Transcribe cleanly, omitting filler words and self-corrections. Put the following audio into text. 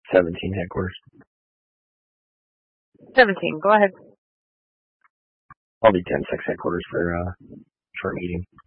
17 headquarters. 17, go ahead. I'll be 10-6 headquarters for a meeting.